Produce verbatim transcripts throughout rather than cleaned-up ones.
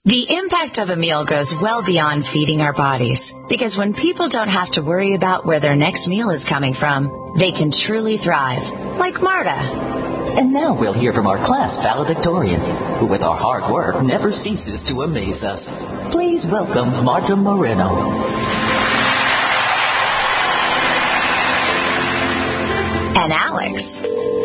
The impact of a meal goes well beyond feeding our bodies, because when people don't have to worry about where their next meal is coming from, they can truly thrive, like Marta. And now we'll hear from our class valedictorian, who with our hard work never ceases to amaze us. Please welcome Marta Moreno. And Alex.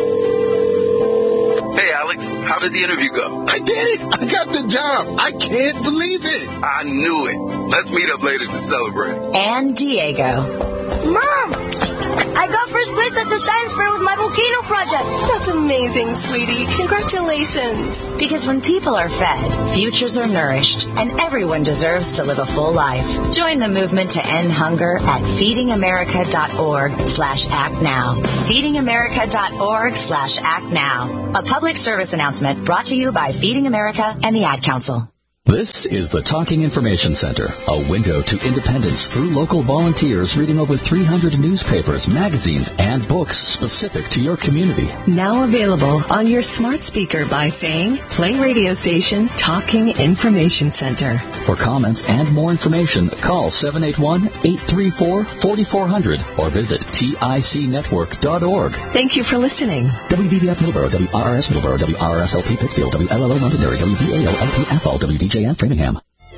Hey, Alex, how did the interview go? I did it! I got the job! I can't believe it! I knew it. Let's meet up later to celebrate. And Diego. Mom! I got first place at the science fair with my volcano project. That's amazing, sweetie. Congratulations. Because when people are fed, futures are nourished, and everyone deserves to live a full life. Join the movement to end hunger at feedingamerica.org slash act now. feedingamerica.org slash act now. A public service announcement brought to you by Feeding America and the Ad Council. This is the Talking Information Center, a window to independence through local volunteers reading over three hundred newspapers, magazines, and books specific to your community. Now available on your smart speaker by saying, play radio station Talking Information Center. For comments and more information, call seven eight one, eight three four, four four zero zero or visit tic network dot org. Thank you for listening. W V B F Middleborough, W R R S Middleborough, W R R S L P Pittsfield, W L L O Londonderry, W V A L L P Athol, W D J F Framingham.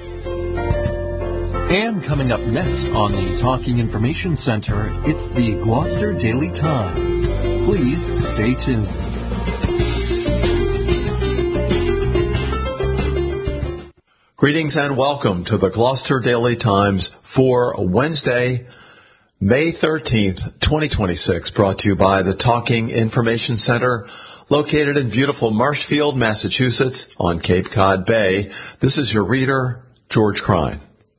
And coming up next on the Talking Information Center, it's the Gloucester Daily Times. Please stay tuned. Greetings and welcome to the Gloucester Daily Times for Wednesday, May thirteenth, twenty twenty-six, brought to you by the Talking Information Center, located in beautiful Marshfield, Massachusetts, on Cape Cod Bay. This is your reader, George Crine.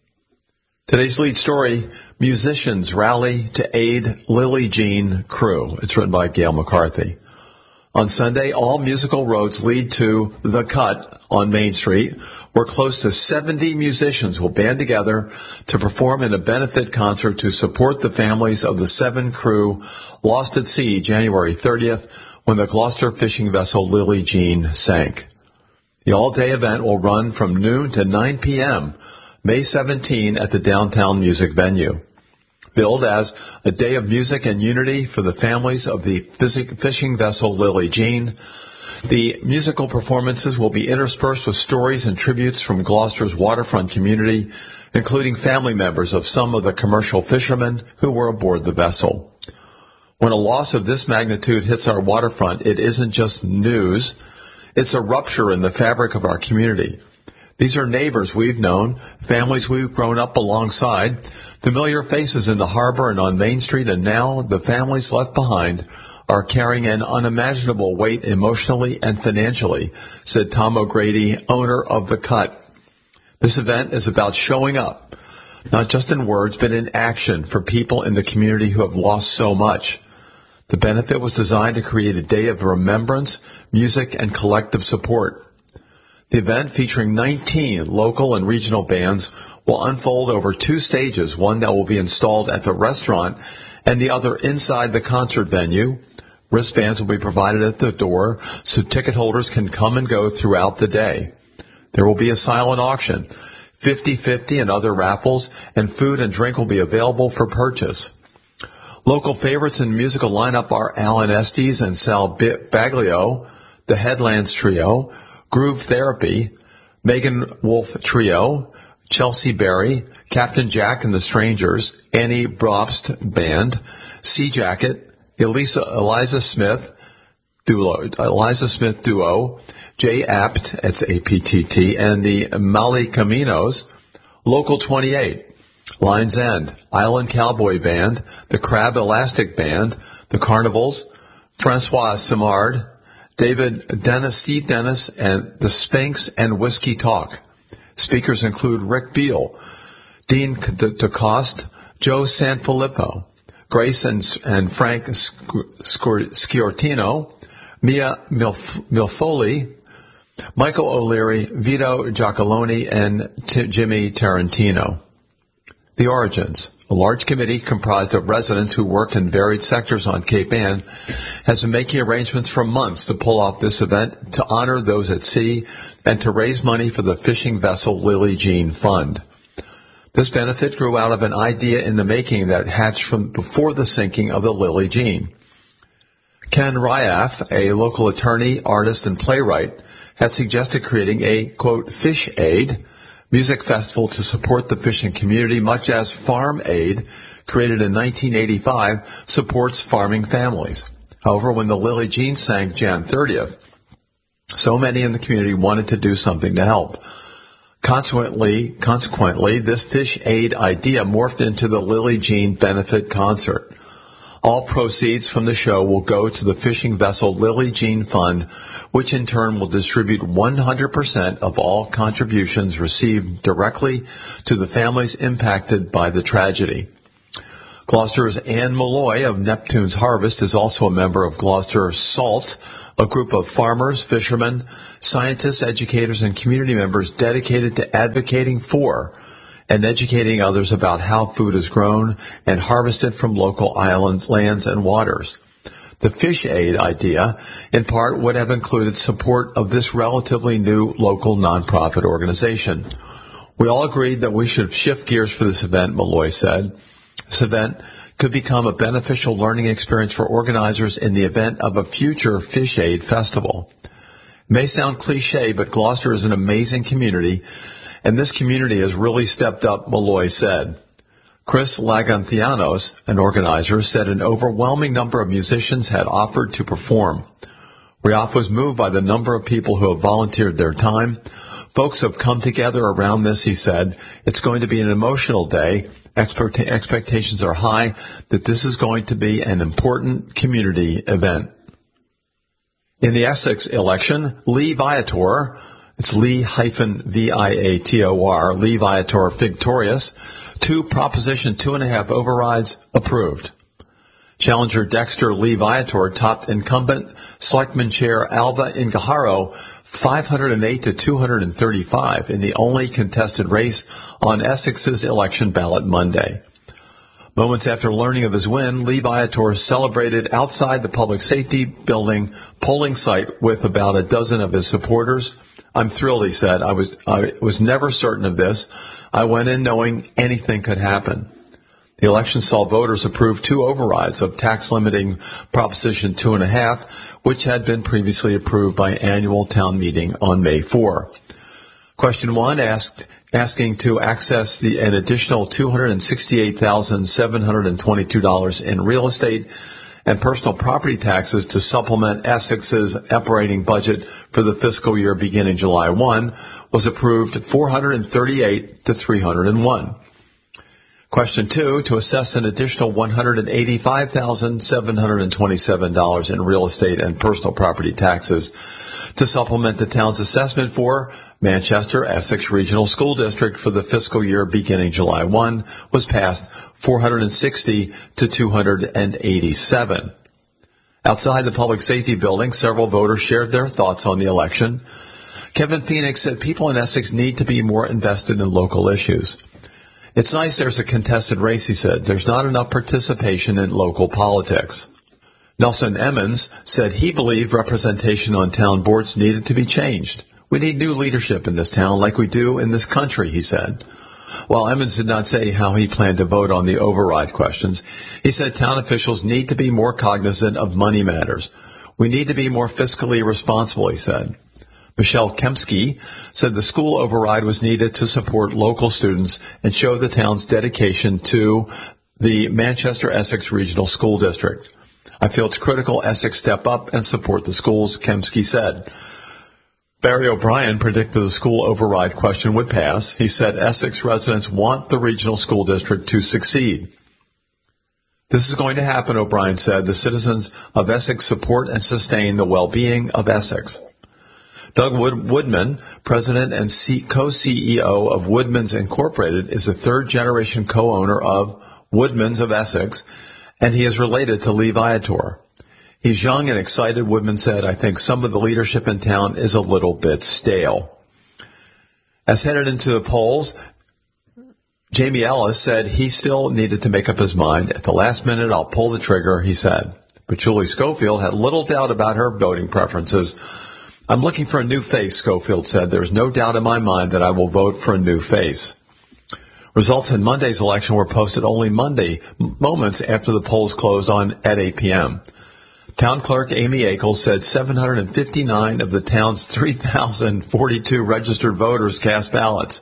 Today's lead story, musicians rally to aid Lily Jean Crew. It's written by Gail McCarthy. On Sunday, all musical roads lead to The Cut on Main Street, where close to seventy musicians will band together to perform in a benefit concert to support the families of the seven crew lost at sea January thirtieth when the Gloucester fishing vessel Lily Jean sank. The all-day event will run from noon to nine p.m., May seventeenth at the downtown music venue. Billed as a day of music and unity for the families of the fishing vessel Lily Jean, the musical performances will be interspersed with stories and tributes from Gloucester's waterfront community, including family members of some of the commercial fishermen who were aboard the vessel. When a loss of this magnitude hits our waterfront, it isn't just news, it's a rupture in the fabric of our community. These are neighbors we've known, families we've grown up alongside, familiar faces in the harbor and on Main Street, and now the families left behind are carrying an unimaginable weight emotionally and financially, said Tom O'Grady, owner of The Cut. This event is about showing up, not just in words, but in action for people in the community who have lost so much. The benefit was designed to create a day of remembrance, music, and collective support. The event, featuring nineteen local and regional bands, will unfold over two stages, one that will be installed at the restaurant and the other inside the concert venue. Wristbands will be provided at the door so ticket holders can come and go throughout the day. There will be a silent auction, fifty-fifty and other raffles, and food and drink will be available for purchase. Local favorites in the musical lineup are Alan Estes and Sal Baglio, the Headlands Trio, Groove Therapy, Megan Wolf Trio, Chelsea Berry, Captain Jack and the Strangers, Annie Brobst Band, Sea Jacket, Elisa Eliza Smith Duo, Eliza Smith Duo, Jay Apt, it's A P T T, and the Mali Caminos, Local twenty-eight, Lines End, Island Cowboy Band, the Crab Elastic Band, the Carnivals, Francois Simard, David Dennis, Steve Dennis, and the Spanks and Whiskey Talk. Speakers include Rick Beal, Dean DeCoste, Joe Sanfilippo, Grace and, and Frank Sciortino, Mia Milf- Milfoli, Michael O'Leary, Vito Giacalone, and T- Jimmy Tarantino. The origins. A large committee comprised of residents who worked in varied sectors on Cape Ann has been making arrangements for months to pull off this event to honor those at sea and to raise money for the fishing vessel Lily Jean Fund. This benefit grew out of an idea in the making that hatched from before the sinking of the Lily Jean. Ken Ryaf, a local attorney, artist, and playwright, had suggested creating a, quote, fish aid music festival to support the fishing community, much as Farm Aid, created in nineteen eighty-five, supports farming families. However, when the Lily Jean sank January thirtieth, so many in the community wanted to do something to help. Consequently, consequently, this fish aid idea morphed into the Lily Jean Benefit Concert. All proceeds from the show will go to the fishing vessel Lily Jean Fund, which in turn will distribute one hundred percent of all contributions received directly to the families impacted by the tragedy. Gloucester's Anne Malloy of Neptune's Harvest is also a member of Gloucester SALT, a group of farmers, fishermen, scientists, educators, and community members dedicated to advocating for and educating others about how food is grown and harvested from local islands, lands, and waters. The fish aid idea, in part, would have included support of this relatively new local nonprofit organization. We all agreed that we should shift gears for this event, Malloy said. This event could become a beneficial learning experience for organizers in the event of a future Fish Aid Festival. It may sound cliche, but Gloucester is an amazing community, and this community has really stepped up, Malloy said. Chris Laganthianos, an organizer, said an overwhelming number of musicians had offered to perform. Riaf was moved by the number of people who have volunteered their time. Folks have come together around this, he said. It's going to be an emotional day. Expect- expectations are high that this is going to be an important community event. In the Essex election, Lee Viator, it's Lee-V I A T O R, Lee Viator Victorious, two Proposition two and a half overrides approved. Challenger Dexter Lee Viator topped incumbent Selectman Chair Alva Ingaharo five hundred eight to two hundred thirty-five in the only contested race on Essex's election ballot Monday. Moments after learning of his win, Lee Viator celebrated outside the public safety building polling site with about a dozen of his supporters. I'm thrilled, he said. I was I was never certain of this. I went in knowing anything could happen. The election saw voters approve two overrides of tax limiting Proposition two and a half, which had been previously approved by annual town meeting on May fourth. Question one asked asking to access the an additional two hundred sixty-eight thousand seven hundred twenty-two dollars in real estate and personal property taxes to supplement Essex's operating budget for the fiscal year beginning July first was approved four hundred thirty-eight to three hundred one. Question two, to assess an additional one hundred eighty-five thousand seven hundred twenty-seven dollars in real estate and personal property taxes to supplement the town's assessment for Manchester Essex Regional School District for the fiscal year beginning July first was passed four hundred sixty to two hundred eighty-seven. Outside the public safety building, several voters shared their thoughts on the election. Kevin Phoenix said people in Essex need to be more invested in local issues. It's nice there's a contested race, he said. There's not enough participation in local politics. Nelson Emmons said he believed representation on town boards needed to be changed. We need new leadership in this town like we do in this country, he said. While Emmons did not say how he planned to vote on the override questions, he said town officials need to be more cognizant of money matters. We need to be more fiscally responsible, he said. Michelle Kempsky said the school override was needed to support local students and show the town's dedication to the Manchester Essex Regional School District. I feel it's critical Essex step up and support the schools, Kempsky said. Barry O'Brien predicted the school override question would pass. He said Essex residents want the regional school district to succeed. This is going to happen, O'Brien said. The citizens of Essex support and sustain the well-being of Essex. Doug Wood- Woodman, president and C- co-C E O of Woodman's Incorporated, is a third-generation co-owner of Woodman's of Essex, and he is related to Lee Viator. He's young and excited, Woodman said. I think some of the leadership in town is a little bit stale. As headed into the polls, Jamie Ellis said he still needed to make up his mind. At the last minute, I'll pull the trigger, he said. But Julie Schofield had little doubt about her voting preferences. I'm looking for a new face, Schofield said. There's no doubt in my mind that I will vote for a new face. Results in Monday's election were posted only Monday, moments after the polls closed on at eight p.m. Town Clerk Amy Akels said seven hundred fifty-nine of the town's three thousand forty-two registered voters cast ballots.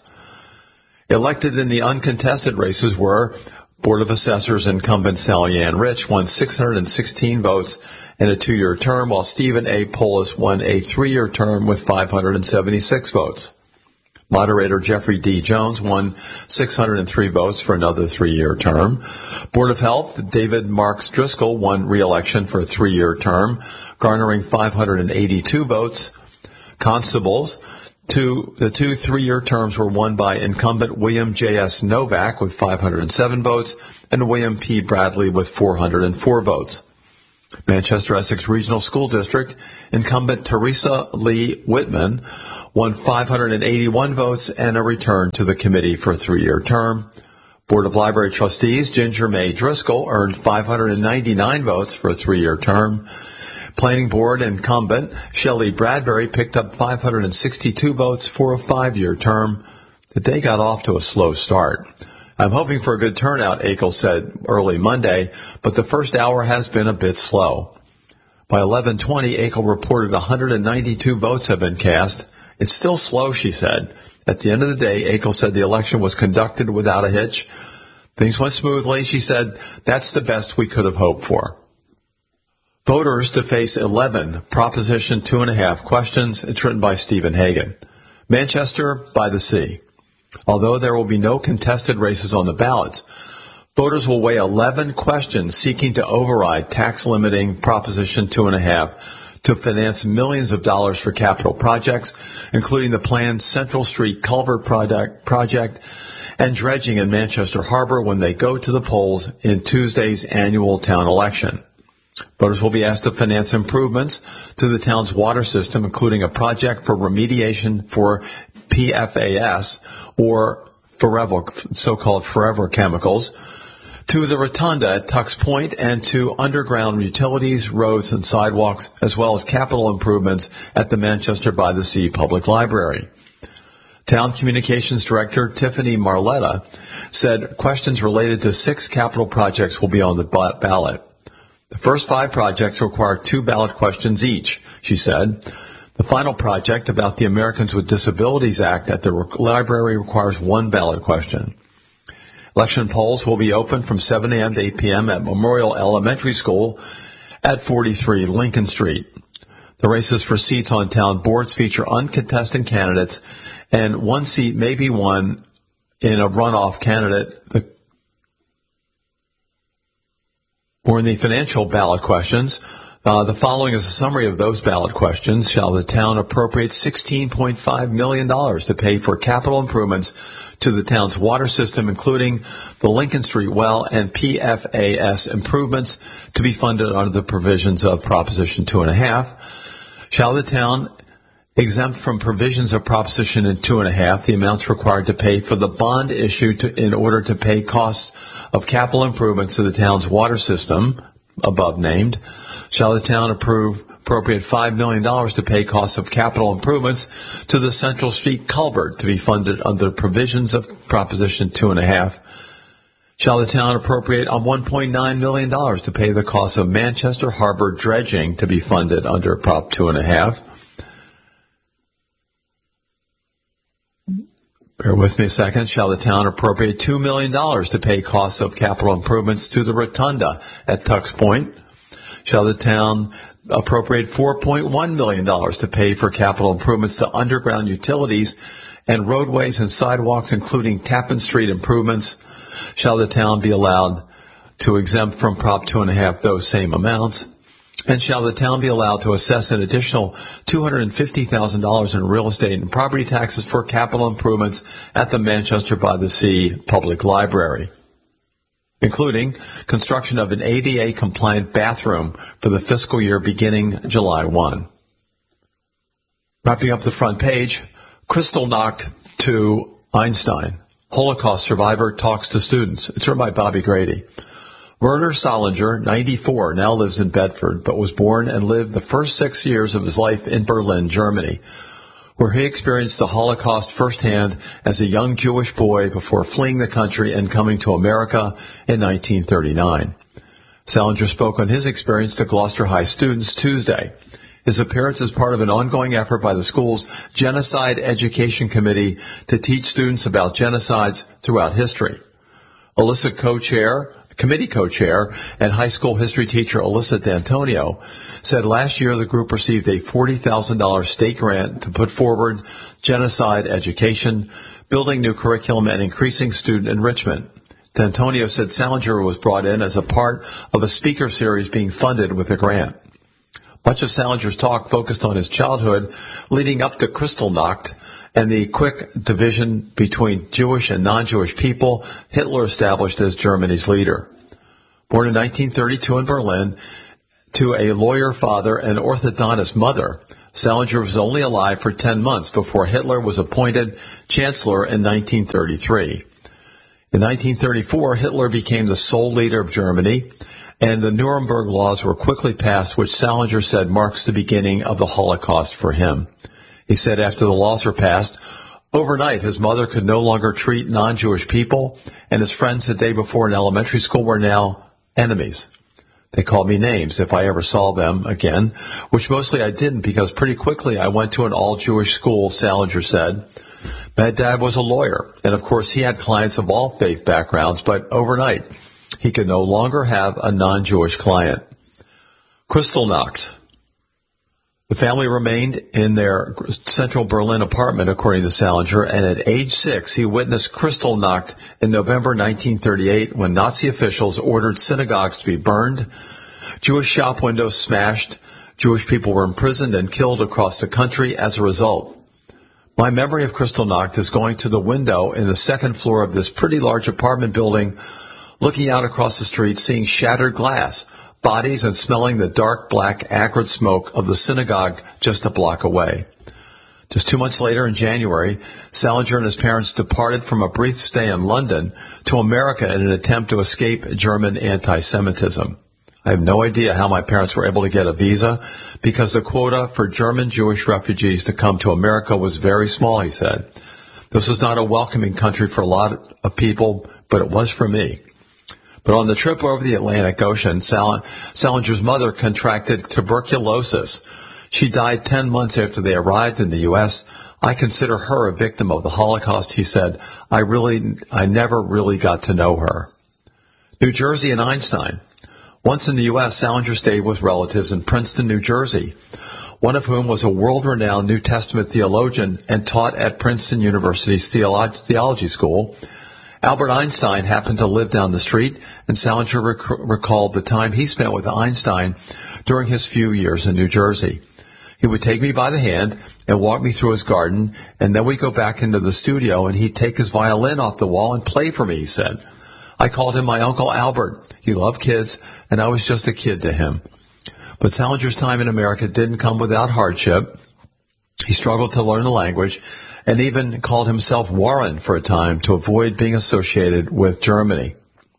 Elected in the uncontested races were Board of Assessors incumbent Sally Ann Rich won six hundred sixteen votes in a two-year term, while Stephen A. Polis won a three-year term with five hundred seventy-six votes. Moderator Jeffrey D. Jones won six hundred three votes for another three-year term. Board of Health, David Marks Driscoll won re-election for a three-year term, garnering five hundred eighty-two votes. Constables, two, the two three-year terms were won by incumbent William J S. Novak with five hundred seven votes and William P. Bradley with four hundred four votes. Manchester Essex Regional School District, incumbent Teresa Lee Whitman won five hundred eighty-one votes and a return to the committee for a three-year term. Board of Library Trustees Ginger May Driscoll earned five hundred ninety-nine votes for a three-year term. Planning Board incumbent Shelley Bradbury picked up five hundred sixty-two votes for a five-year term. The day got off to a slow start. I'm hoping for a good turnout, Akels said early Monday, but the first hour has been a bit slow. By eleven twenty, Akels reported one hundred ninety-two votes have been cast. It's still slow, she said. At the end of the day, Akels said the election was conducted without a hitch. Things went smoothly, she said. That's the best we could have hoped for. Voters to face eleven Proposition two and a half questions. It's written by Stephen Hagan. Manchester by the Sea. Although there will be no contested races on the ballots, voters will weigh eleven questions seeking to override tax-limiting Proposition two and a half to finance millions of dollars for capital projects, including the planned Central Street Culvert project, project and dredging in Manchester Harbor when they go to the polls in Tuesday's annual town election. Voters will be asked to finance improvements to the town's water system, including a project for remediation for P F A S, or forever, so-called forever chemicals, to the rotunda at Tux Point and to underground utilities, roads, and sidewalks, as well as capital improvements at the Manchester by the Sea Public Library. Town Communications Director Tiffany Marletta said questions related to six capital projects will be on the ballot. The first five projects require two ballot questions each, she said. The final project about the Americans with Disabilities Act at the library requires one ballot question. Election polls will be open from seven a.m. to eight p.m. at Memorial Elementary School at forty-three Lincoln Street. The races for seats on town boards feature uncontested candidates, and one seat may be won in a runoff candidate or in the financial ballot questions. Uh, the following is a summary of those ballot questions. Shall the town appropriate sixteen point five million dollars to pay for capital improvements to the town's water system, including the Lincoln Street well and P F A S improvements to be funded under the provisions of Proposition two and a half? Shall the town exempt from provisions of Proposition two and a half the amounts required to pay for the bond issue to, in order to pay costs of capital improvements to the town's water system, above named? Shall the town approve appropriate five million dollars to pay costs of capital improvements to the Central Street Culvert to be funded under provisions of Proposition two and a half? Shall the town appropriate one point nine million dollars to pay the costs of Manchester Harbor dredging to be funded under Prop two and a half? Bear with me a second. Shall the town appropriate two million dollars to pay costs of capital improvements to the rotunda at Tux Point? Shall the town appropriate four point one million dollars to pay for capital improvements to underground utilities and roadways and sidewalks, including Tappan Street improvements? Shall the town be allowed to exempt from Prop two and a half those same amounts? And shall the town be allowed to assess an additional two hundred fifty thousand dollars in real estate and property taxes for capital improvements at the Manchester by the Sea Public Library, including construction of an A D A-compliant bathroom for the fiscal year beginning July first. Wrapping up the front page, Kristallnacht to Einstein. Holocaust survivor talks to students. It's written by Bobby Grady. Werner Salinger, ninety-four, now lives in Bedford, but was born and lived the first six years of his life in Berlin, Germany, where he experienced the Holocaust firsthand as a young Jewish boy before fleeing the country and coming to America in nineteen thirty-nine. Salinger spoke on his experience to Gloucester High students Tuesday. His appearance is part of an ongoing effort by the school's Genocide Education Committee to teach students about genocides throughout history. Alyssa co-chair, committee co-chair, and high school history teacher Alyssa D'Antonio said last year the group received a forty thousand dollars state grant to put forward genocide education, building new curriculum, and increasing student enrichment. D'Antonio said Salinger was brought in as a part of a speaker series being funded with the grant. Much of Salinger's talk focused on his childhood leading up to Kristallnacht and the quick division between Jewish and non-Jewish people Hitler established as Germany's leader. Born in nineteen thirty-two in Berlin to a lawyer father and orthodontist mother, Salinger was only alive for ten months before Hitler was appointed chancellor in nineteen thirty-three. In nineteen thirty-four, Hitler became the sole leader of Germany, and the Nuremberg laws were quickly passed, which Salinger said marks the beginning of the Holocaust for him. He said after the laws were passed, overnight his mother could no longer treat non-Jewish people, and his friends the day before in elementary school were now enemies. They called me names if I ever saw them again, which mostly I didn't because pretty quickly I went to an all-Jewish school, Salinger said. My dad was a lawyer, and of course he had clients of all faith backgrounds, but overnight he could no longer have a non-Jewish client. Kristallnacht. The family remained in their central Berlin apartment, according to Salinger, and at age six, he witnessed Kristallnacht in November nineteen thirty-eight when Nazi officials ordered synagogues to be burned, Jewish shop windows smashed, Jewish people were imprisoned and killed across the country as a result. My memory of Kristallnacht is going to the window in the second floor of this pretty large apartment building, looking out across the street, seeing shattered glass, bodies, and smelling the dark, black, acrid smoke of the synagogue just a block away. Just two months later, in January, Salinger and his parents departed from a brief stay in London to America in an attempt to escape German anti-Semitism. I have no idea how my parents were able to get a visa because the quota for German Jewish refugees to come to America was very small, he said. This was not a welcoming country for a lot of people, but it was for me. But on the trip over the Atlantic Ocean, Sal- Salinger's mother contracted tuberculosis. She died ten months after they arrived in the U S. I consider her a victim of the Holocaust, he said. I really, I never really got to know her. New Jersey and Einstein. Once in the U S, Salinger stayed with relatives in Princeton, New Jersey, one of whom was a world-renowned New Testament theologian and taught at Princeton University's theolo- theology school. Albert Einstein happened to live down the street, and Salinger rec- recalled the time he spent with Einstein during his few years in New Jersey. He would take me by the hand and walk me through his garden, and then we'd go back into the studio, and he'd take his violin off the wall and play for me, he said. I called him my Uncle Albert. He loved kids, and I was just a kid to him. But Salinger's time in America didn't come without hardship. He struggled to learn the language, and even called himself Warren for a time to avoid being associated with Germany.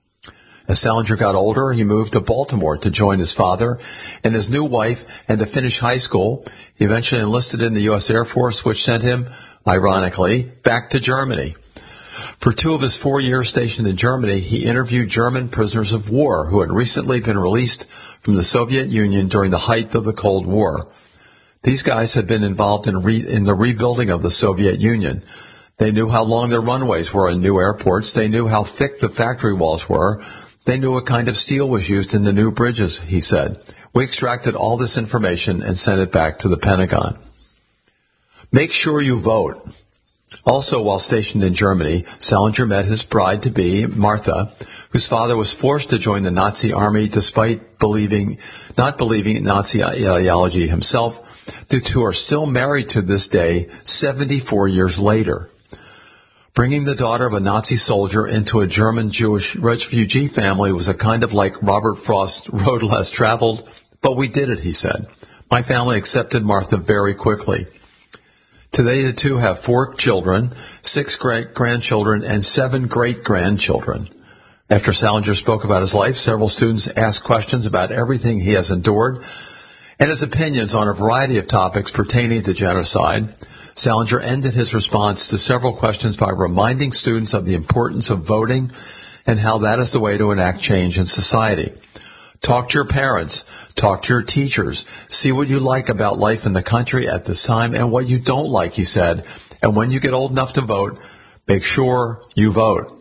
As Salinger got older, he moved to Baltimore to join his father and his new wife and to finish high school. He eventually enlisted in the U S Air Force, which sent him, ironically, back to Germany. For two of his four years stationed in Germany, he interviewed German prisoners of war who had recently been released from the Soviet Union during the height of the Cold War. These guys had been involved in, re- in the rebuilding of the Soviet Union. They knew how long the runways were in new airports. They knew how thick the factory walls were. They knew what kind of steel was used in the new bridges, he said. We extracted all this information and sent it back to the Pentagon. Make sure you vote. Also, while stationed in Germany, Salinger met his bride-to-be, Martha, whose father was forced to join the Nazi army despite believing, not believing in Nazi ideology himself. The two are still married to this day, seventy-four years later. Bringing the daughter of a Nazi soldier into a German Jewish refugee family was a kind of like Robert Frost's road less traveled, but we did it, he said. My family accepted Martha very quickly. Today, the two have four children, six great-grandchildren, and seven great-grandchildren. After Salinger spoke about his life, several students asked questions about everything he has endured and his opinions on a variety of topics pertaining to genocide. Salinger ended his response to several questions by reminding students of the importance of voting and how that is the way to enact change in society. Talk to your parents. Talk to your teachers. See what you like about life in the country at this time and what you don't like, he said. And when you get old enough to vote, make sure you vote.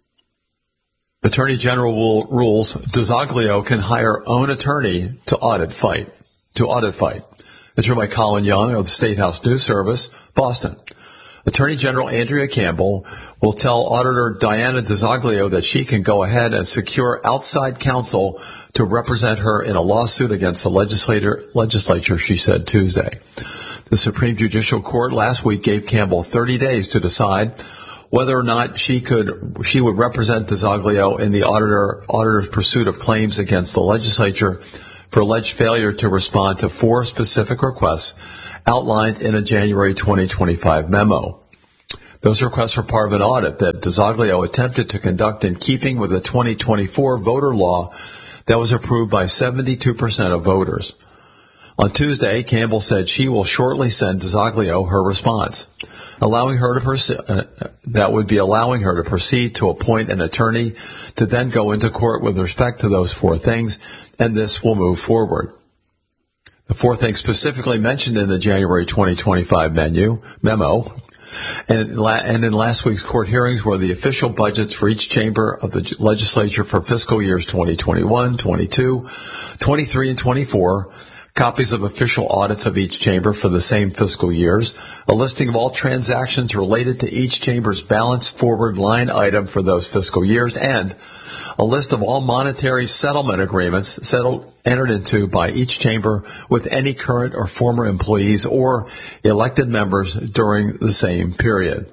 Attorney General rules DiZoglio can hire own attorney to audit fight. To audit fight. It's written by Colin Young of the State House News Service, Boston. Attorney General Andrea Campbell will tell Auditor Diana DiZoglio that she can go ahead and secure outside counsel to represent her in a lawsuit against the legislator, legislature, she said Tuesday. The Supreme Judicial Court last week gave Campbell thirty days to decide whether or not she could she would represent DiZoglio in the auditor auditor's pursuit of claims against the legislature for alleged failure to respond to four specific requests outlined in a January twenty twenty-five memo. Those requests were part of an audit that DiZoglio attempted to conduct in keeping with the twenty twenty-four voter law that was approved by seventy-two percent of voters. On Tuesday, Campbell said she will shortly send DiZoglio her response, allowing her to proceed, uh, that would be allowing her to proceed to appoint an attorney to then go into court with respect to those four things, and this will move forward. The four things specifically mentioned in the January twenty twenty-five menu, memo, and, and in last week's court hearings were the official budgets for each chamber of the legislature for fiscal years twenty twenty-one, twenty-two, twenty-three, and twenty-four, copies of official audits of each chamber for the same fiscal years, a listing of all transactions related to each chamber's balance forward line item for those fiscal years, and a list of all monetary settlement agreements settled, entered into by each chamber with any current or former employees or elected members during the same period.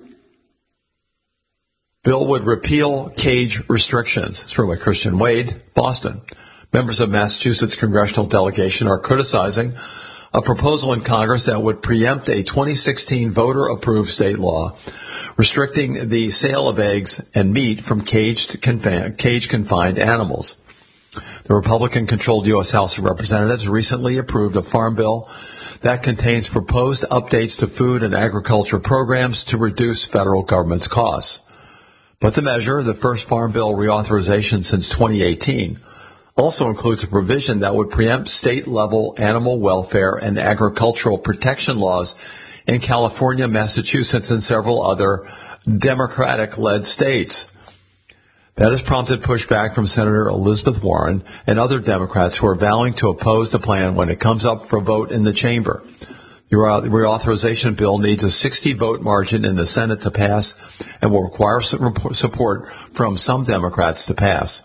Bill would repeal cage restrictions. It's written by Christian Wade, Boston. Members of Massachusetts congressional delegation are criticizing a proposal in Congress that would preempt a twenty sixteen voter-approved state law restricting the sale of eggs and meat from caged, confi- cage-confined animals. The Republican-controlled U S House of Representatives recently approved a farm bill that contains proposed updates to food and agriculture programs to reduce federal government's costs. But the measure, the first farm bill reauthorization since twenty eighteen, also includes a provision that would preempt state-level animal welfare and agricultural protection laws in California, Massachusetts, and several other Democratic-led states. That has prompted pushback from Senator Elizabeth Warren and other Democrats who are vowing to oppose the plan when it comes up for vote in the chamber. The reauthorization bill needs a sixty-vote margin in the Senate to pass and will require support from some Democrats to pass.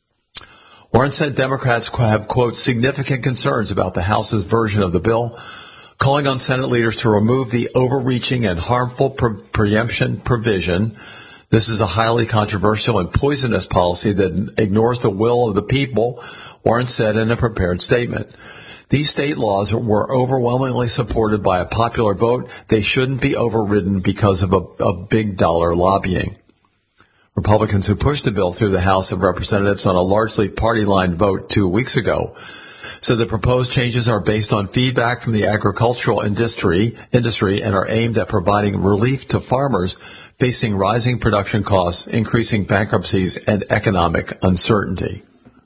Warren said Democrats have, quote, significant concerns about the House's version of the bill, calling on Senate leaders to remove the overreaching and harmful pre- preemption provision. This is a highly controversial and poisonous policy that ignores the will of the people, Warren said in a prepared statement. These state laws were overwhelmingly supported by a popular vote. They shouldn't be overridden because of a, a big dollar lobbying. Republicans who pushed the bill through the House of Representatives on a largely party-line vote two weeks ago said the proposed changes are based on feedback from the agricultural industry, industry and are aimed at providing relief to farmers facing rising production costs, increasing bankruptcies, and economic uncertainty.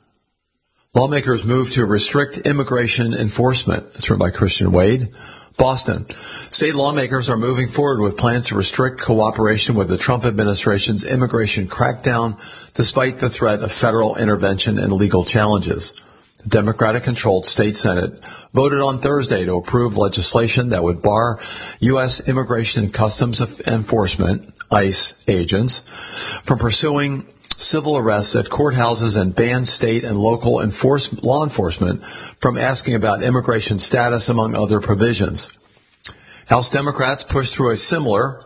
Lawmakers move to restrict immigration enforcement. It's written by Christian Wade. Boston. State lawmakers are moving forward with plans to restrict cooperation with the Trump administration's immigration crackdown, despite the threat of federal intervention and legal challenges. The Democratic-controlled state Senate voted on Thursday to approve legislation that would bar U S Immigration and Customs Enforcement, ICE, agents from pursuing civil arrests at courthouses and ban state and local enforce, law enforcement from asking about immigration status, among other provisions. House Democrats pushed through a similar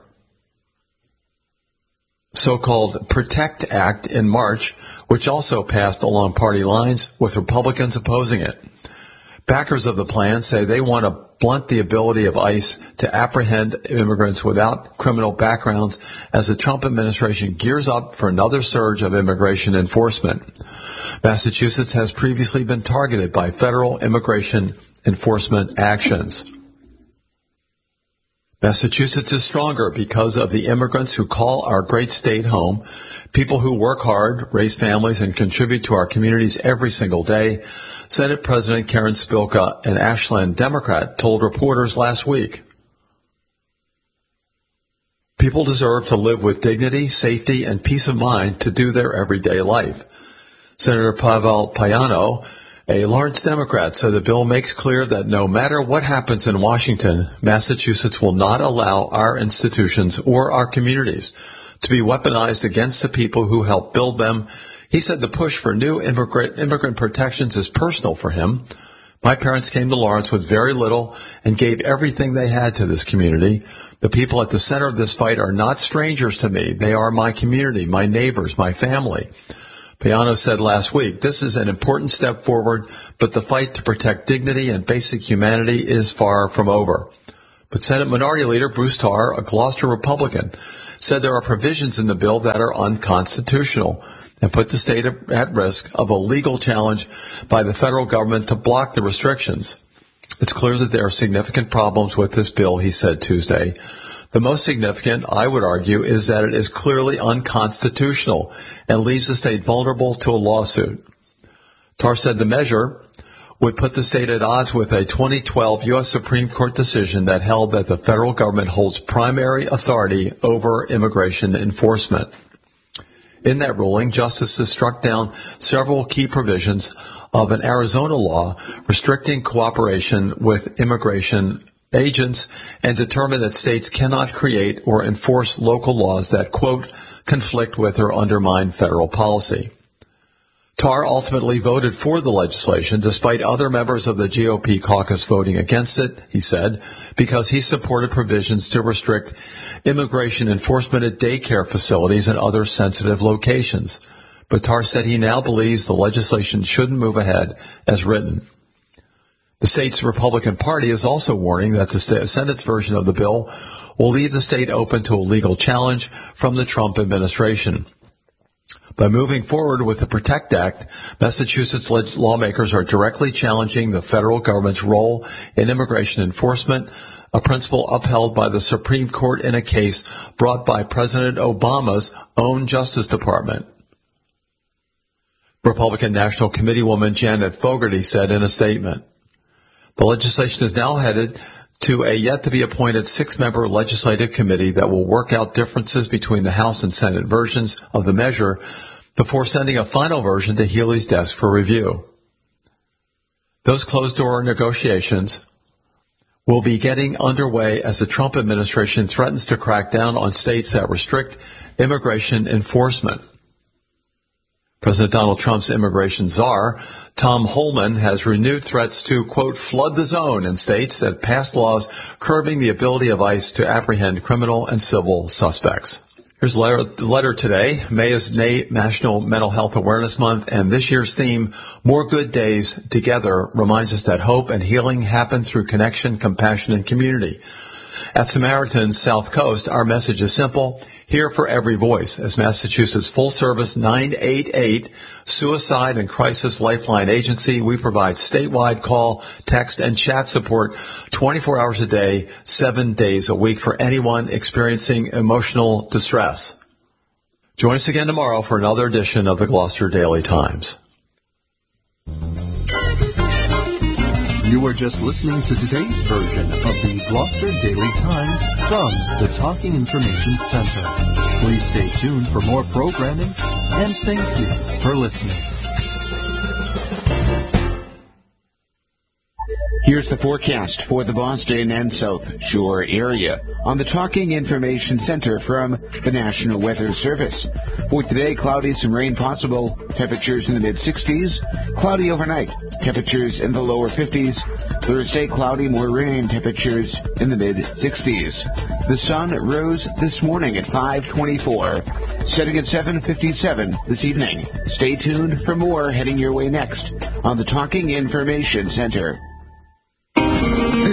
so-called PROTECT Act in March, which also passed along party lines, with Republicans opposing it. Backers of the plan say they want to blunt the ability of ICE to apprehend immigrants without criminal backgrounds as the Trump administration gears up for another surge of immigration enforcement. Massachusetts has previously been targeted by federal immigration enforcement actions. Massachusetts is stronger because of the immigrants who call our great state home, people who work hard, raise families, and contribute to our communities every single day, Senate President Karen Spilka, an Ashland Democrat, told reporters last week. People deserve to live with dignity, safety, and peace of mind to do their everyday life. Senator Pavel Payano, a Lawrence Democrat, said the bill makes clear that no matter what happens in Washington, Massachusetts will not allow our institutions or our communities to be weaponized against the people who helped build them. He said the push for new immigrant, immigrant protections is personal for him. My parents came to Lawrence with very little and gave everything they had to this community. The people at the center of this fight are not strangers to me. They are my community, my neighbors, my family. Payano said last week, this is an important step forward, but the fight to protect dignity and basic humanity is far from over. But Senate Minority Leader Bruce Tarr, a Gloucester Republican, said there are provisions in the bill that are unconstitutional and put the state at risk of a legal challenge by the federal government to block the restrictions. It's clear that there are significant problems with this bill, he said Tuesday. The most significant, I would argue, is that it is clearly unconstitutional and leaves the state vulnerable to a lawsuit. Tarr said the measure would put the state at odds with a twenty twelve U S Supreme Court decision that held that the federal government holds primary authority over immigration enforcement. In that ruling, justices struck down several key provisions of an Arizona law restricting cooperation with immigration agents and determined that states cannot create or enforce local laws that, quote, conflict with or undermine federal policy. Tarr ultimately voted for the legislation despite other members of the G O P caucus voting against it, he said, because he supported provisions to restrict immigration enforcement at daycare facilities and other sensitive locations. But Tarr said he now believes the legislation shouldn't move ahead as written. The state's Republican Party is also warning that the Senate's version of the bill will leave the state open to a legal challenge from the Trump administration. By moving forward with the PROTECT Act, Massachusetts lawmakers are directly challenging the federal government's role in immigration enforcement, a principle upheld by the Supreme Court in a case brought by President Obama's own Justice Department. Republican National Committeewoman Janet Fogarty said in a statement, the legislation is now headed to a yet-to-be-appointed six-member legislative committee that will work out differences between the House and Senate versions of the measure before sending a final version to Healey's desk for review. Those closed-door negotiations will be getting underway as the Trump administration threatens to crack down on states that restrict immigration enforcement. President Donald Trump's immigration czar, Tom Homan, has renewed threats to, quote, flood the zone in states that passed laws curbing the ability of ICE to apprehend criminal and civil suspects. Here's a letter, letter today. May is National Mental Health Awareness Month, and this year's theme, More Good Days Together, reminds us that hope and healing happen through connection, compassion, and community. At Samaritan's South Coast, our message is simple, here for every voice. As Massachusetts full-service nine eight eight Suicide and Crisis Lifeline Agency, we provide statewide call, text, and chat support twenty-four hours a day, seven days a week for anyone experiencing emotional distress. Join us again tomorrow for another edition of the Gloucester Daily Times. You were just listening to today's version of the Gloucester Daily Times from the Talking Information Center. Please stay tuned for more programming, and thank you for listening. Here's the forecast for the Boston and South Shore area on the Talking Information Center from the National Weather Service. For today, cloudy, some rain possible, temperatures in the mid-sixties. Cloudy overnight, temperatures in the lower fifties. Thursday, cloudy, more rain, temperatures in the mid-sixties. The sun rose this morning at five twenty-four, setting at seven fifty-seven this evening. Stay tuned for more heading your way next on the Talking Information Center.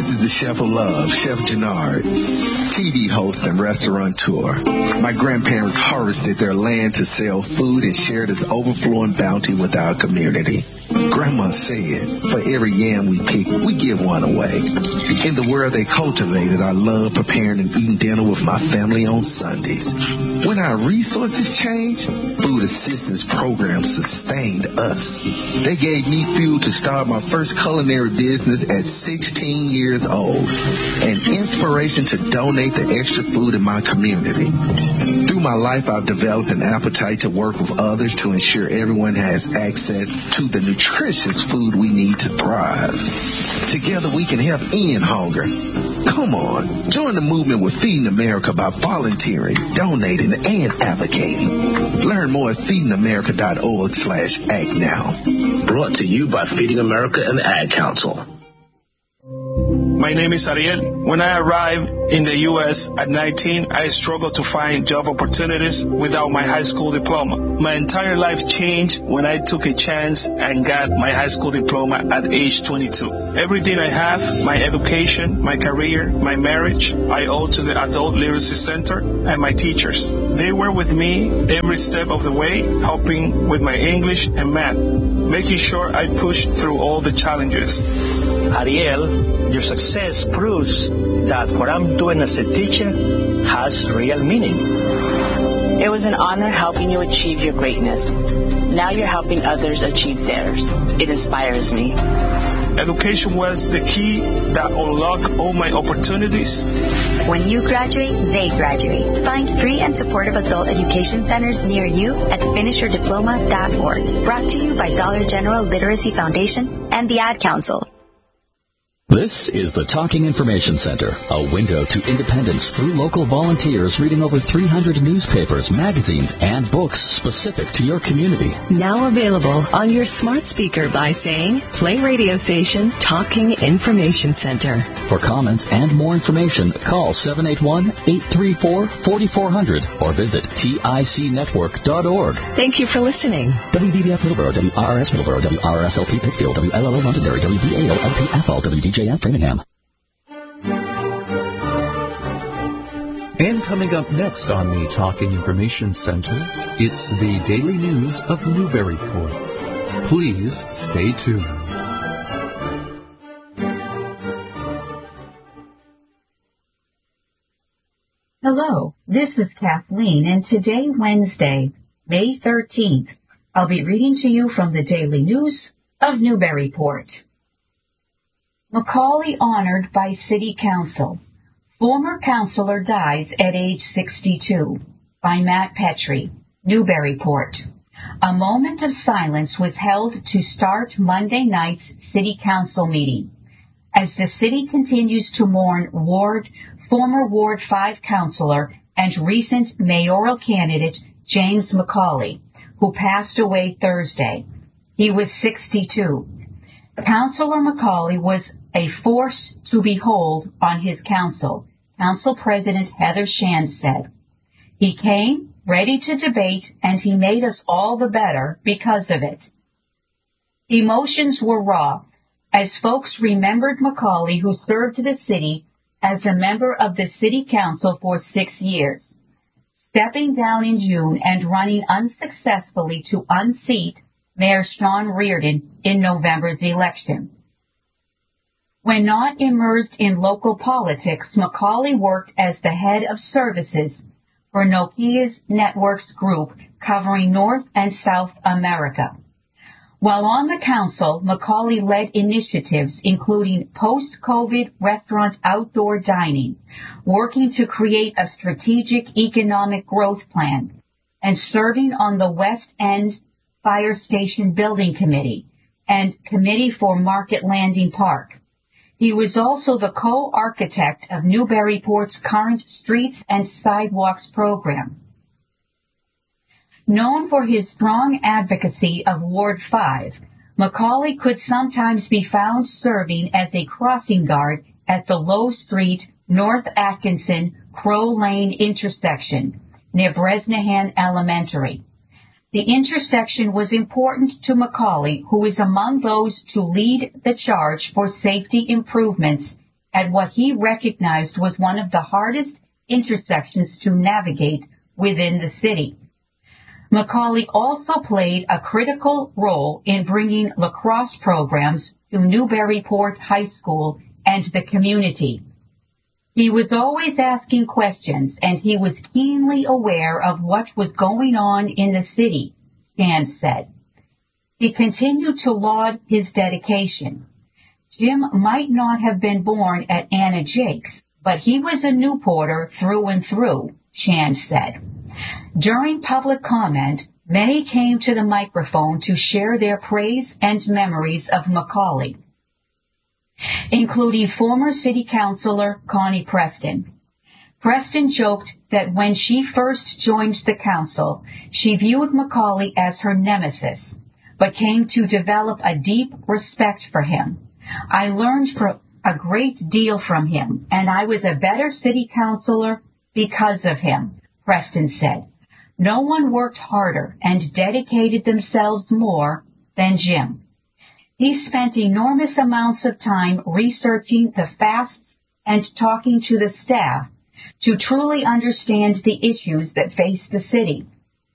This is the Chef of Love, Chef Jannard, T V host and restaurateur. My grandparents harvested their land to sell food and share this overflowing bounty with our community. Grandma said, for every yam we pick, we give one away. In the world they cultivated, I love preparing and eating dinner with my family on Sundays. When our resources changed, food assistance programs sustained us. They gave me fuel to start my first culinary business at sixteen years old, and inspiration to donate the extra food in my community. Through my life, I've developed an appetite to work with others to ensure everyone has access to the nutritious food we need to thrive. Together we can help end hunger. Come on, join the movement with Feeding America by volunteering, donating, and advocating. Learn more at feedingamerica.org slash act now. Brought to you by Feeding America and the Ad Council. My name is Ariel. When I arrived in the U S at nineteen, I struggled to find job opportunities without my high school diploma. My entire life changed when I took a chance and got my high school diploma at age twenty-two. Everything I have, my education, my career, my marriage, I owe to the Adult Literacy Center and my teachers. They were with me every step of the way, helping with my English and math, making sure I pushed through all the challenges. Ariel, your success proves that what I'm doing as a teacher has real meaning. It was an honor helping you achieve your greatness. Now you're helping others achieve theirs. It inspires me. Education was the key that unlocked all my opportunities. When you graduate, they graduate. Find free and supportive adult education centers near you at finish your diploma dot org. Brought to you by Dollar General Literacy Foundation and the Ad Council. This is the Talking Information Center, a window to independence through local volunteers reading over three hundred newspapers, magazines, and books specific to your community. Now available on your smart speaker by saying, play radio station Talking Information Center. For comments and more information, call seven eight one, eight three four, four four zero zero or visit tic network dot org. Thank you for listening. W B B F Middleborough, W R R S Middleborough, W R R S L P Pittsfield, W L L O Londonderry, W V A L L P Athol, W D J F Framingham. And coming up next on the Talking Information Center, it's the Daily News of Newburyport. Please stay tuned. Hello, this is Kathleen, and today, Wednesday, May thirteenth, I'll be reading to you from the Daily News of Newburyport. McCauley honored by City Council. Former councilor dies at age sixty-two. By Matt Petrie, Newburyport. A moment of silence was held to start Monday night's City Council meeting, as the city continues to mourn Ward, former Ward five councilor and recent mayoral candidate James McCauley, who passed away Thursday. He was sixty-two. Councilor McCauley was a force to behold on his council, Council President Heather Shand said. He came ready to debate, and he made us all the better because of it. Emotions were raw as folks remembered McCauley, who served the city as a member of the City Council for six years, stepping down in June and running unsuccessfully to unseat Mayor Sean Reardon in November's election. When not immersed in local politics, McCauley worked as the head of services for Nokia's Networks Group, covering North and South America. While on the council, McCauley led initiatives including post-COVID restaurant outdoor dining, working to create a strategic economic growth plan, and serving on the West End Fire Station Building Committee and Committee for Market Landing Park. He was also the co-architect of Newburyport's current Streets and Sidewalks program. Known for his strong advocacy of Ward five, McCauley could sometimes be found serving as a crossing guard at the Low Street, North Atkinson, Crow Lane intersection near Bresnahan Elementary. The intersection was important to McCauley, who is among those to lead the charge for safety improvements at what he recognized was one of the hardest intersections to navigate within the city. Macaulay also played a critical role in bringing lacrosse programs to Newburyport High School and the community. He was always asking questions, and he was keenly aware of what was going on in the city, Shand said. He continued to laud his dedication. Jim might not have been born at Anna Jake's, but he was a Newporter through and through, Shand said. During public comment, many came to the microphone to share their praise and memories of Macaulay, including former city councilor Connie Preston. Preston joked that when she first joined the council, she viewed Macaulay as her nemesis, but came to develop a deep respect for him. I learned for a great deal from him, and I was a better city councilor because of him, Preston said. No one worked harder and dedicated themselves more than Jim. He spent enormous amounts of time researching the facts and talking to the staff to truly understand the issues that face the city.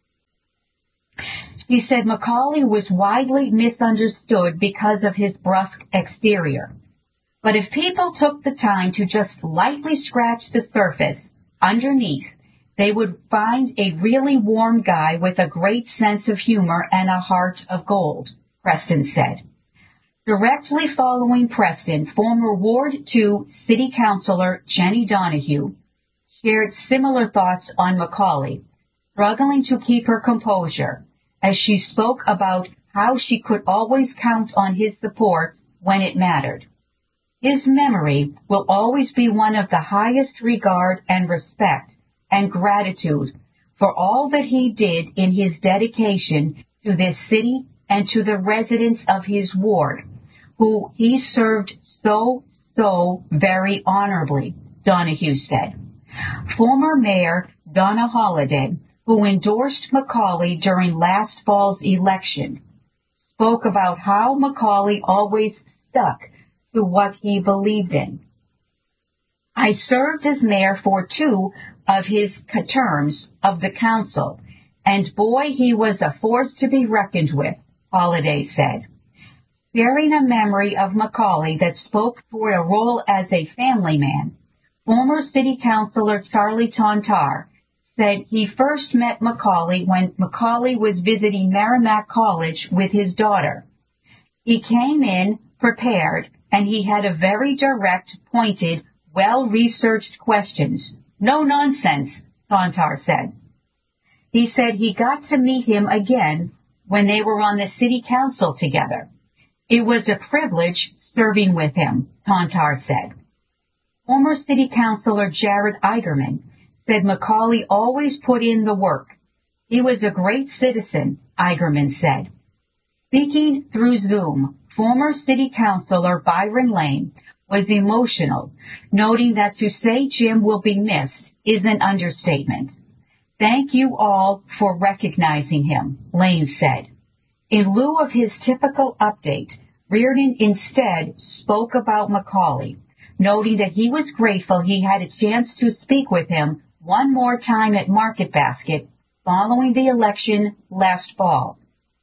He said Macaulay was widely misunderstood because of his brusque exterior. But if people took the time to just lightly scratch the surface underneath, they would find a really warm guy with a great sense of humor and a heart of gold, Preston said. Directly following Preston, former Ward two City Councilor Jenny Donahue shared similar thoughts on Macaulay, struggling to keep her composure as she spoke about how she could always count on his support when it mattered. His memory will always be one of the highest regard and respect and gratitude for all that he did in his dedication to this city and to the residents of his ward, who he served so, so very honorably, Donahue said. Former Mayor Donna Holliday, who endorsed Macaulay during last fall's election, spoke about how Macaulay always stuck to what he believed in. I served as mayor for two of his terms of the council, and boy, he was a force to be reckoned with, Holliday said. Sharing a memory of Macaulay that spoke for a role as a family man, former city councilor Charlie Tontar said he first met Macaulay when Macaulay was visiting Merrimack College with his daughter. He came in prepared, and he had a very direct, pointed, well-researched questions. No nonsense, Tontar said. He said he got to meet him again when they were on the city council together. It was a privilege serving with him, Tontar said. Former city councilor Jared Eigerman said Macaulay always put in the work. He was a great citizen, Eigerman said. Speaking through Zoom, former city councilor Byron Lane was emotional, noting that to say Jim will be missed is an understatement. Thank you all for recognizing him, Lane said. In lieu of his typical update, Reardon instead spoke about Macaulay, noting that he was grateful he had a chance to speak with him one more time at Market Basket following the election last fall.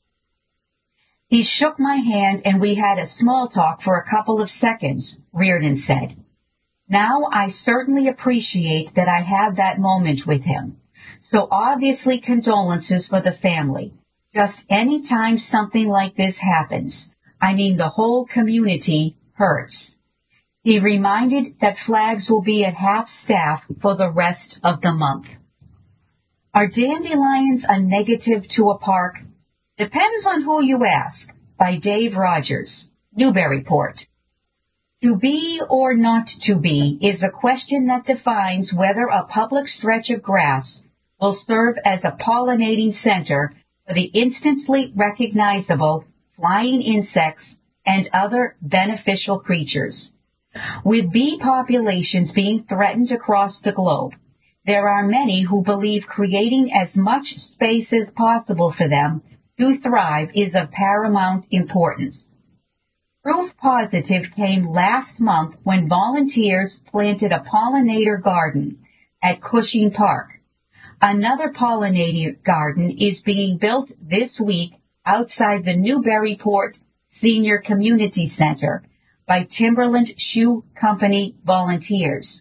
He shook my hand and we had a small talk for a couple of seconds, Reardon said. Now I certainly appreciate that I had that moment with him. So obviously condolences for the family. Just any time something like this happens, I mean the whole community hurts. He reminded that flags will be at half staff for the rest of the month. Are dandelions a negative to a park? Depends on who you ask, by Dave Rogers, Newburyport. To be or not to be is a question that defines whether a public stretch of grass will serve as a pollinating center for the instantly recognizable flying insects and other beneficial creatures. With bee populations being threatened across the globe, there are many who believe creating as much space as possible for them to thrive is of paramount importance. Proof positive came last month when volunteers planted a pollinator garden at Cushing Park. Another pollinator garden is being built this week outside the Newburyport Senior Community Center by Timberland Shoe Company volunteers.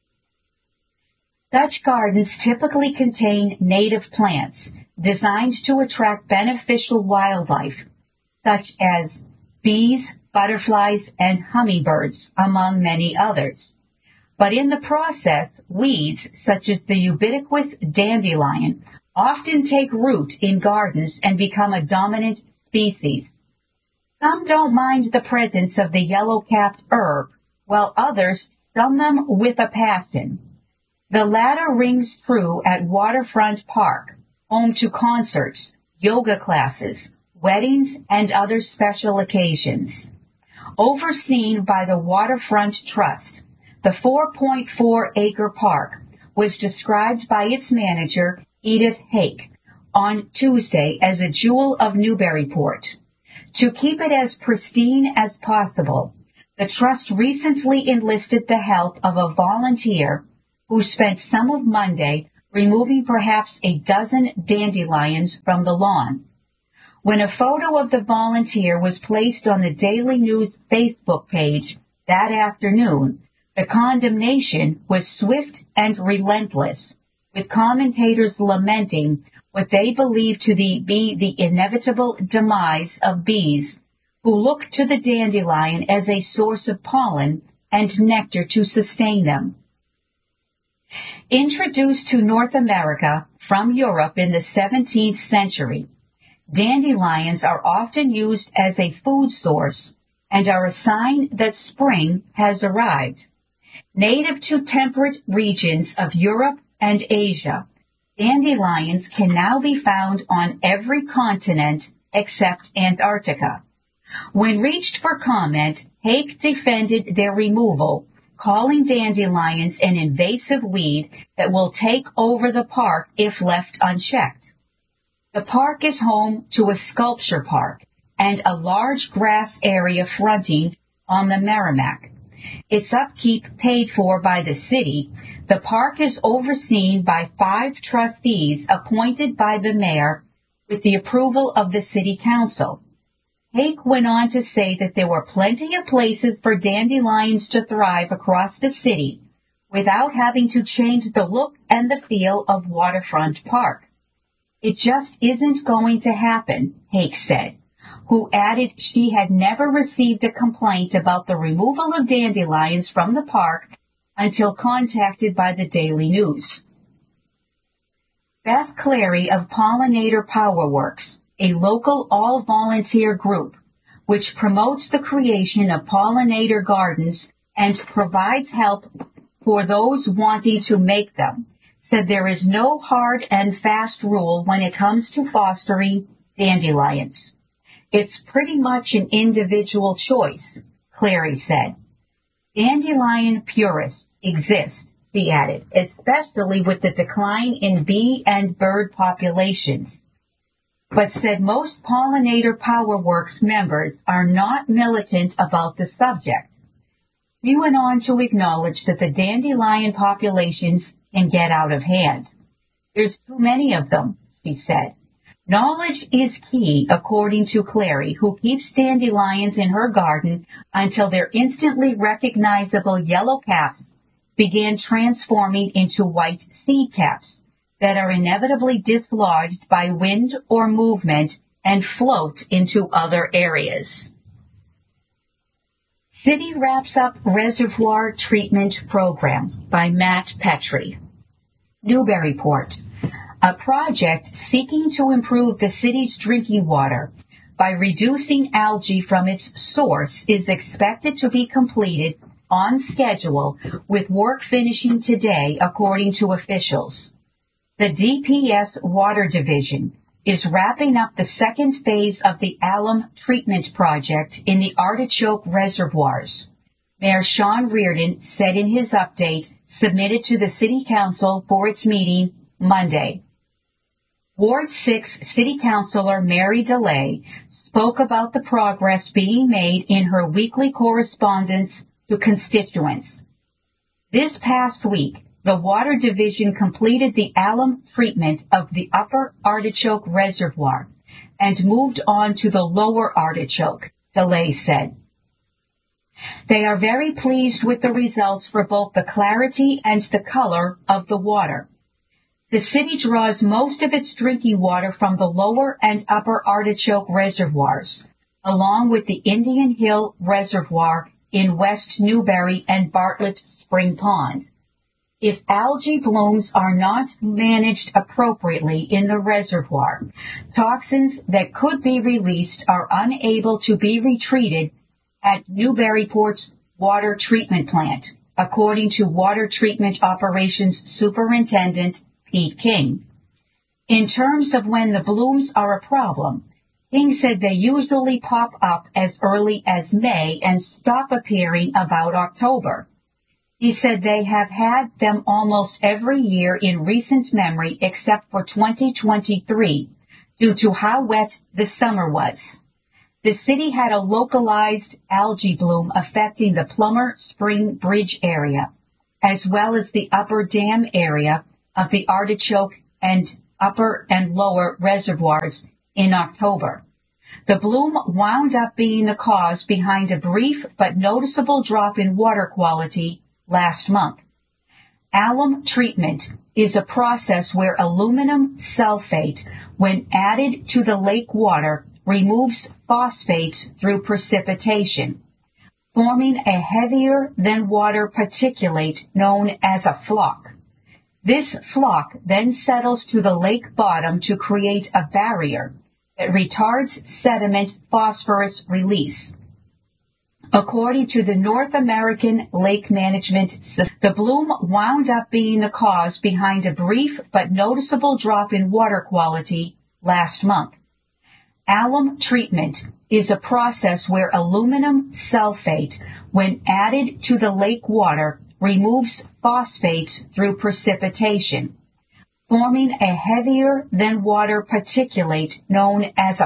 Such gardens typically contain native plants designed to attract beneficial wildlife, such as bees, butterflies, and hummingbirds, among many others. But in the process, weeds such as the ubiquitous dandelion often take root in gardens and become a dominant species. Some don't mind the presence of the yellow-capped herb, while others shun them with a passion. The latter rings true at Waterfront Park, home to concerts, yoga classes, weddings, and other special occasions. Overseen by the Waterfront Trust, the four point four acre park was described by its manager, Edith Hake, on Tuesday as a jewel of Newburyport. To keep it as pristine as possible, the Trust recently enlisted the help of a volunteer who spent some of Monday removing perhaps a dozen dandelions from the lawn. When a photo of the volunteer was placed on the Daily News Facebook page that afternoon, the condemnation was swift and relentless, with commentators lamenting what they believe to the, be the inevitable demise of bees who look to the dandelion as a source of pollen and nectar to sustain them. Introduced to North America from Europe in the seventeenth century, dandelions are often used as a food source and are a sign that spring has arrived. Native to temperate regions of Europe and Asia, dandelions can now be found on every continent except Antarctica. When reached for comment, Hake defended their removal, calling dandelions an invasive weed that will take over the park if left unchecked. The park is home to a sculpture park and a large grass area fronting on the Merrimack. Its upkeep paid for by the city, the park is overseen by five trustees appointed by the mayor with the approval of the city council. Hake went on to say that there were plenty of places for dandelions to thrive across the city without having to change the look and the feel of Waterfront Park. It just isn't going to happen, Hake said, who added she had never received a complaint about the removal of dandelions from the park until contacted by the Daily News. Beth Clary of Pollinator Power Works, a local all-volunteer group which promotes the creation of pollinator gardens and provides help for those wanting to make them, said there is no hard and fast rule when it comes to fostering dandelions. It's pretty much an individual choice, Clary said. Dandelion purists exist, she added, especially with the decline in bee and bird populations, but said most Pollinator Power Works members are not militant about the subject. She went on to acknowledge that the dandelion populations can get out of hand. There's too many of them, she said. Knowledge is key, according to Clary, who keeps dandelions in her garden until their instantly recognizable yellow caps began transforming into white seed caps that are inevitably dislodged by wind or movement and float into other areas. City wraps up reservoir treatment program by Matt Petrie. Newburyport, a project seeking to improve the city's drinking water by reducing algae from its source, is expected to be completed on schedule, with work finishing today, according to officials. The D P S Water Division is wrapping up the second phase of the alum treatment project in the Artichoke reservoirs. Mayor Sean Reardon said in his update submitted to the City Council for its meeting Monday. Ward six City Councilor Mary DeLay spoke about the progress being made in her weekly correspondence to constituents. This past week, the Water Division completed the alum treatment of the Upper Artichoke Reservoir and moved on to the Lower Artichoke, DeLay said. They are very pleased with the results for both the clarity and the color of the water. The city draws most of its drinking water from the Lower and Upper Artichoke reservoirs, along with the Indian Hill Reservoir in West Newbury and Bartlett Spring Pond. If algae blooms are not managed appropriately in the reservoir, toxins that could be released are unable to be retreated at Newburyport's water treatment plant, according to Water Treatment Operations Superintendent Pete King. In terms of when the blooms are a problem, King said they usually pop up as early as May and stop appearing about October. He said they have had them almost every year in recent memory except for twenty twenty-three due to how wet the summer was. The city had a localized algae bloom affecting the Plummer Spring Bridge area, as well as the upper dam area of the Artichoke and Upper and Lower reservoirs in October. The bloom wound up being the cause behind a brief but noticeable drop in water quality last month. Alum treatment is a process where aluminum sulfate, when added to the lake water, removes phosphates through precipitation, forming a heavier than water particulate known as a flock. This flock then settles to the lake bottom to create a barrier that retards sediment phosphorus release. According to the North American Lake Management System, the bloom wound up being the cause behind a brief but noticeable drop in water quality last month. Alum treatment is a process where aluminum sulfate, when added to the lake water, removes phosphates through precipitation, forming a heavier than water particulate known as a